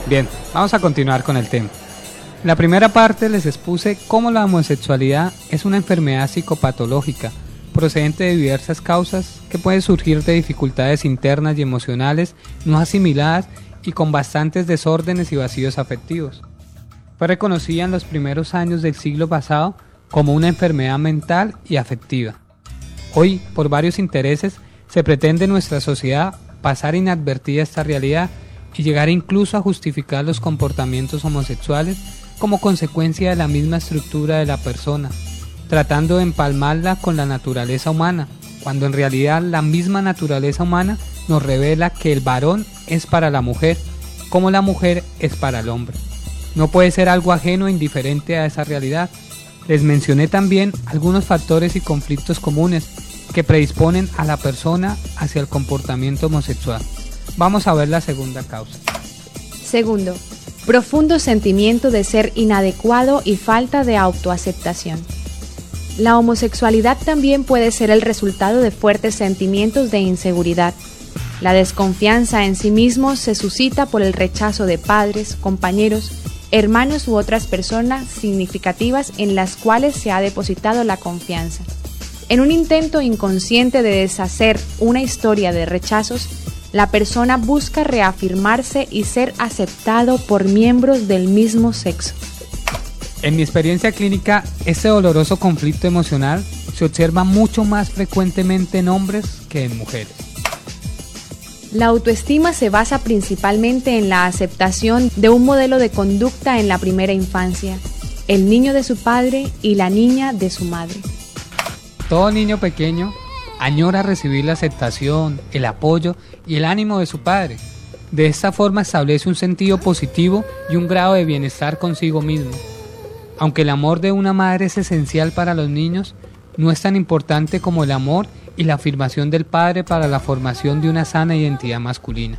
Bien, vamos a continuar con el tema. En la primera parte les expuse cómo la homosexualidad es una enfermedad psicopatológica procedente de diversas causas que puede surgir de dificultades internas y emocionales no asimiladas y con bastantes desórdenes y vacíos afectivos. Fue reconocida en los primeros años del siglo pasado como una enfermedad mental y afectiva. Hoy, por varios intereses, se pretende en nuestra sociedad pasar inadvertida esta realidad y llegar incluso a justificar los comportamientos homosexuales como consecuencia de la misma estructura de la persona, tratando de empalmarla con la naturaleza humana, cuando en realidad la misma naturaleza humana nos revela que el varón es para la mujer, como la mujer es para el hombre. No puede ser algo ajeno e indiferente a esa realidad. Les mencioné también algunos factores y conflictos comunes que predisponen a la persona hacia el comportamiento homosexual. Vamos a ver la segunda causa. Segundo, profundo sentimiento de ser inadecuado y falta de autoaceptación. La homosexualidad también puede ser el resultado de fuertes sentimientos de inseguridad. La desconfianza en sí mismo se suscita por el rechazo de padres, compañeros, hermanos u otras personas significativas en las cuales se ha depositado la confianza. En un intento inconsciente de deshacer una historia de rechazos, la persona busca reafirmarse y ser aceptado por miembros del mismo sexo. En mi experiencia clínica, este doloroso conflicto emocional se observa mucho más frecuentemente en hombres que en mujeres. La autoestima se basa principalmente en la aceptación de un modelo de conducta en la primera infancia, el niño de su padre y la niña de su madre. Todo niño pequeño añora recibir la aceptación, el apoyo y el ánimo de su padre. De esta forma establece un sentido positivo y un grado de bienestar consigo mismo. Aunque el amor de una madre es esencial para los niños, no es tan importante como el amor y la afirmación del padre para la formación de una sana identidad masculina.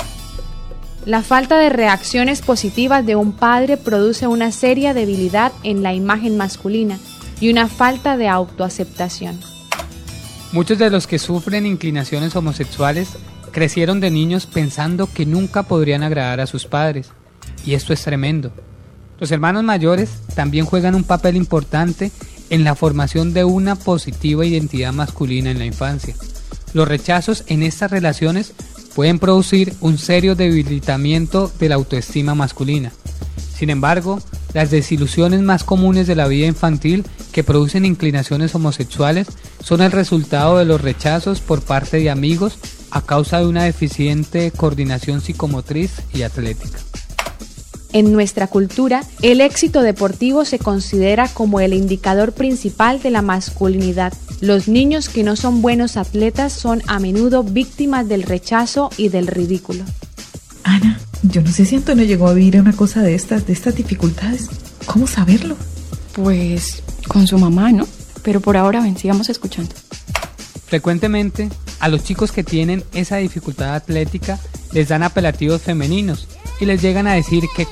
La falta de reacciones positivas de un padre produce una seria debilidad en la imagen masculina y una falta de autoaceptación. Muchos de los que sufren inclinaciones homosexuales crecieron de niños pensando que nunca podrían agradar a sus padres, y esto es tremendo. Los hermanos mayores también juegan un papel importante en la formación de una positiva identidad masculina en la infancia. Los rechazos en estas relaciones pueden producir un serio debilitamiento de la autoestima masculina. Sin embargo, las desilusiones más comunes de la vida infantil que producen inclinaciones homosexuales son el resultado de los rechazos por parte de amigos a causa de una deficiente coordinación psicomotriz y atlética. En nuestra cultura, el éxito deportivo se considera como el indicador principal de la masculinidad. Los niños que no son buenos atletas son a menudo víctimas del rechazo y del ridículo. Ana, yo no sé si Antonio llegó a vivir una cosa de estas dificultades. ¿Cómo saberlo? Pues con su mamá, ¿no? Pero por ahora ven, sigamos escuchando. Frecuentemente, a los chicos que tienen esa dificultad atlética les dan apelativos femeninos y les llegan a decir que